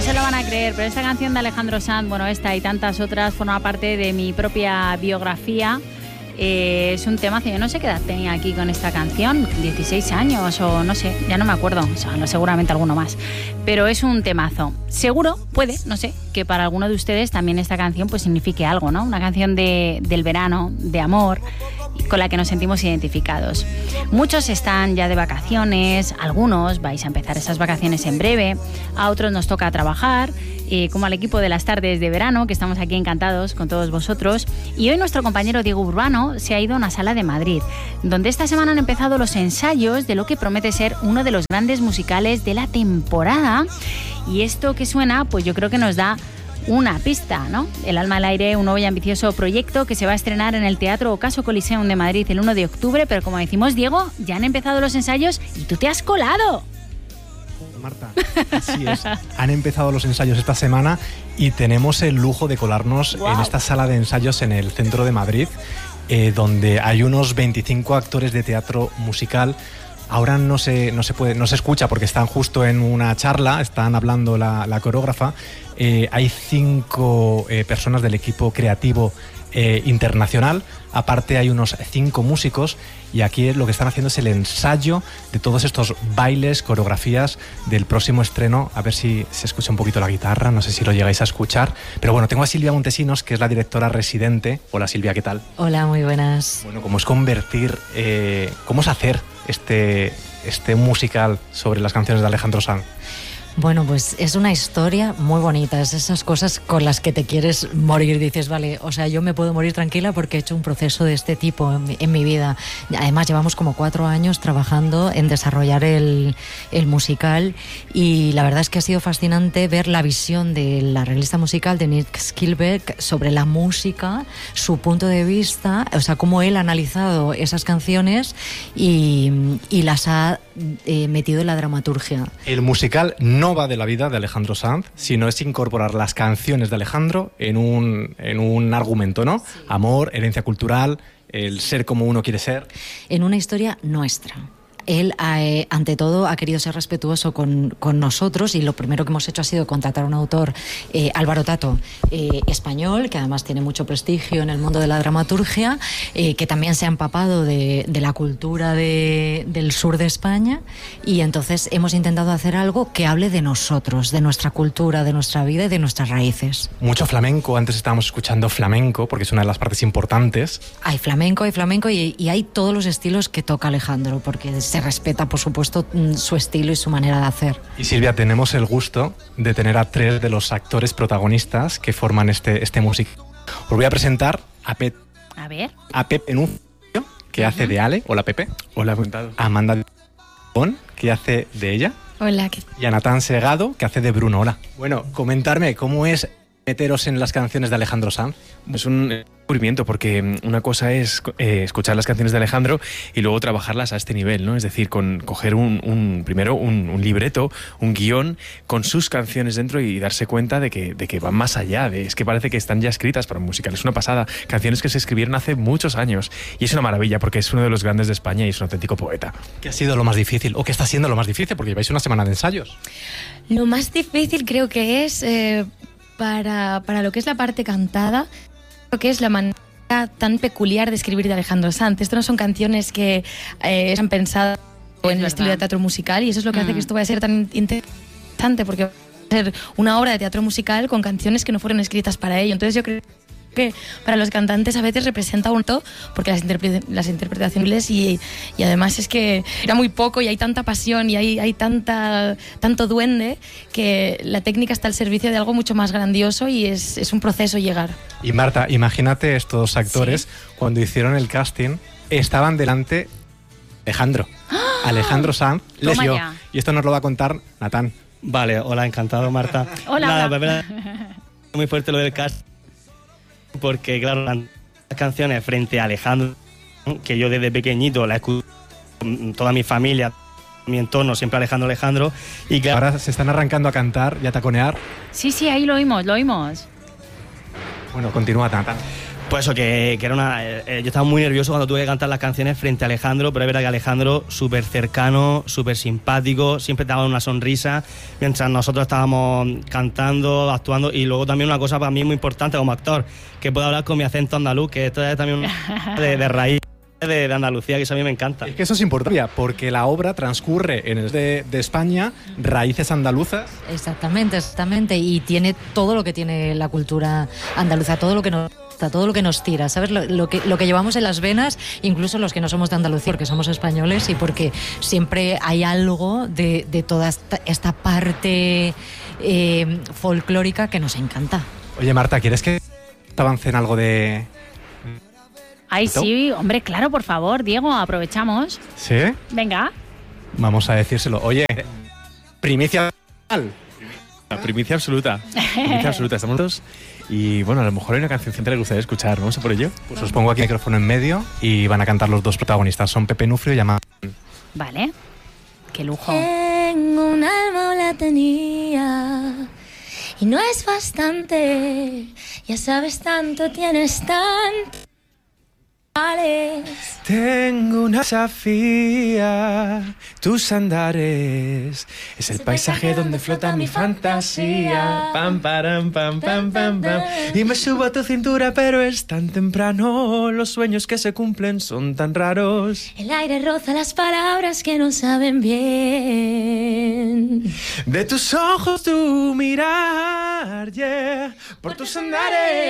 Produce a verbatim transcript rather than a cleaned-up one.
se lo van a creer, pero esta canción de Alejandro Sanz, bueno, esta y tantas otras, forma parte de mi propia biografía. Eh, es un temazo, yo no sé qué edad tenía aquí con esta canción, dieciséis años o no sé, ya no me acuerdo, o sea, no, seguramente alguno más, pero es un temazo. Seguro, puede, no sé, que para alguno de ustedes también esta canción pues signifique algo, ¿no? Una canción de, del verano, de amor, con la que nos sentimos identificados. Muchos están ya de vacaciones, algunos vais a empezar esas vacaciones en breve, a otros nos toca trabajar, eh, como al equipo de las tardes de verano, que estamos aquí encantados con todos vosotros. Y hoy nuestro compañero Diego Urbano se ha ido a una sala de Madrid, donde esta semana han empezado los ensayos de lo que promete ser uno de los grandes musicales de la temporada. Y esto que suena, pues yo creo que nos da una pista, ¿no? El alma al aire, un nuevo y ambicioso proyecto que se va a estrenar en el Teatro Ocaso Coliseum de Madrid el uno de octubre, pero como decimos, Diego, ya han empezado los ensayos y tú te has colado. Marta, así es. Han empezado los ensayos esta semana y tenemos el lujo de colarnos wow. en esta sala de ensayos en el centro de Madrid, eh, donde hay unos veinticinco actores de teatro musical. Ahora no se, no se puede, no se escucha porque están justo en una charla, están hablando la, la coreógrafa. Eh, hay cinco eh, personas del equipo creativo eh, internacional, aparte hay unos cinco músicos y aquí lo que están haciendo es el ensayo de todos estos bailes, coreografías del próximo estreno. A ver si se escucha un poquito la guitarra, no sé si lo llegáis a escuchar. Pero bueno, tengo a Silvia Montesinos, que es la directora residente. Hola Silvia, ¿qué tal? Hola, muy buenas. Bueno, ¿cómo es convertir, eh, cómo es hacer este, este musical sobre las canciones de Alejandro Sanz? Bueno, pues es una historia muy bonita, es esas cosas con las que te quieres morir, dices, vale, o sea, yo me puedo morir tranquila porque he hecho un proceso de este tipo en mi, en mi vida. Además, llevamos como cuatro años trabajando en desarrollar el, el musical y la verdad es que ha sido fascinante ver la visión de la arreglista musical de Nick Skilbeck sobre la música, su punto de vista, o sea, cómo él ha analizado esas canciones y, y las ha eh, metido en la dramaturgia. El musical no no va de la vida de Alejandro Sanz, sino es incorporar las canciones de Alejandro en un, en un argumento, ¿no? Sí. Amor, herencia cultural, el ser como uno quiere ser. En una historia nuestra. Él, eh, ante todo, ha querido ser respetuoso con, con nosotros y lo primero que hemos hecho ha sido contratar a un autor, eh, Álvaro Tato, eh, español, que además tiene mucho prestigio en el mundo de la dramaturgia, eh, que también se ha empapado de, de la cultura de, del sur de España y entonces hemos intentado hacer algo que hable de nosotros, de nuestra cultura, de nuestra vida y de nuestras raíces. Mucho flamenco, antes estábamos escuchando flamenco porque es una de las partes importantes. Hay flamenco, hay flamenco y, y hay todos los estilos que toca Alejandro, porque se respeta, por supuesto, su estilo y su manera de hacer. Y Silvia, tenemos el gusto de tener a tres de los actores protagonistas que forman este, este musical. Os voy a presentar a Pep. A ver. A Pep Enuncio, que uh-huh. hace de Ale. Hola, Pepe. Hola, apuntado. A Amanda, que hace de ella. Hola. ¿Qué? Y a Natán Segado, que hace de Bruno. Hola. Bueno, comentarme cómo es meteros en las canciones de Alejandro Sanz. Es un descubrimiento porque una cosa es eh, escuchar las canciones de Alejandro y luego trabajarlas a este nivel, ¿no? Es decir, con coger un, un primero un, un libreto, un guión con sus canciones dentro y darse cuenta de que, de que van más allá, de, es que parece que están ya escritas para un musical, es una pasada, canciones que se escribieron hace muchos años y es una maravilla porque es uno de los grandes de España y es un auténtico poeta. ¿Qué ha sido lo más difícil o qué está siendo lo más difícil? Porque lleváis una semana de ensayos. Lo más difícil creo que es eh, para, para lo que es la parte cantada, creo que es la manera tan peculiar de escribir de Alejandro Sanz. Esto no son canciones que eh, se han pensado en el verdad. estilo de teatro musical y eso es lo que mm. hace que esto vaya a ser tan interesante porque va a ser una obra de teatro musical con canciones que no fueron escritas para ello. Entonces yo creo que para los cantantes a veces representa un todo porque las, interpre- las interpretaciones y, y además es que era muy poco y hay tanta pasión y hay, hay tanta, tanto duende que la técnica está al servicio de algo mucho más grandioso y es, es un proceso llegar. Y Marta, imagínate estos actores, sí. cuando hicieron el casting estaban delante de Alejandro. ¡Ah! Alejandro Sanz les vio. Y esto nos lo va a contar Natán. Vale, hola, encantado Marta. Hola. Nada, hola. Verdad, muy fuerte lo del casting. Porque, claro, las canciones frente a Alejandro, que yo desde pequeñito la escucho, toda mi familia, mi entorno, siempre Alejandro, Alejandro. Y claro, ahora se están arrancando a cantar y a taconear. Sí, sí, ahí lo oímos, lo oímos. Bueno, continúa, Natán. Pues eso, que, que era una... Eh, yo estaba muy nervioso cuando tuve que cantar las canciones frente a Alejandro, pero es verdad que Alejandro, súper cercano, súper simpático, siempre te daba una sonrisa mientras nosotros estábamos cantando, actuando, y luego también una cosa para mí muy importante como actor, que puedo hablar con mi acento andaluz, que esto es también un de, de raíz de, de Andalucía, que eso a mí me encanta. Es que eso es importante, porque la obra transcurre en el de, de España, raíces andaluzas. Exactamente, exactamente, y tiene todo lo que tiene la cultura andaluza, todo lo que nos... todo lo que nos tira, ¿sabes? Lo, lo, que, lo que llevamos en las venas, incluso los que no somos de Andalucía, porque somos españoles y porque siempre hay algo de, de toda esta, esta parte eh, folclórica que nos encanta. Oye, Marta, ¿quieres que te avancen algo de...? Ay, sí, hombre, claro, por favor, Diego, aprovechamos. ¿Sí? Venga. Vamos a decírselo. Oye, primicia... La primicia absoluta. Primicia absoluta. Estamos todos. Y bueno, a lo mejor hay una canción que le gustaría escuchar. ¿Vamos a por ello? Pues os pongo aquí el micrófono en medio y van a cantar los dos protagonistas. Son Pepe Nufrio y Amanda. Vale. Qué lujo. En un alma la tenía y no es bastante. Ya sabes tanto, tienes tanto. Tengo una Sofía, tus andares, es el paisaje donde flota mi fantasía. Pam, param, pam, pam, pam, pam. Y me subo a tu cintura, pero es tan temprano. Los sueños que se cumplen son tan raros. El aire roza las palabras que no saben bien. De tus ojos tu mirar, yeah, por tus andares.